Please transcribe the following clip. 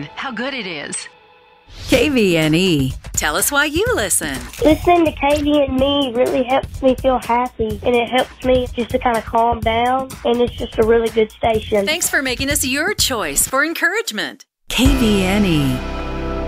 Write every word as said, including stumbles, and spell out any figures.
understand how good it is. K V N E. Tell us why you listen. Listening to K V N E really helps me feel happy, and it helps me just to kind of calm down, and it's just a really good station. Thanks for making us your choice for encouragement. K V N E.